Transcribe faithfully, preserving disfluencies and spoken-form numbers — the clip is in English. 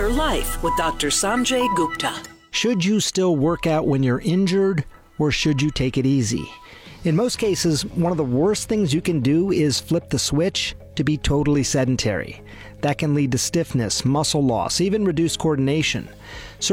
Better Life with Doctor Sanjay Gupta. Should you still work out when you're injured, or should you take it easy? In most cases, one of the worst things you can do is flip the switch to be totally sedentary. That can lead to stiffness, muscle loss, even reduced coordination.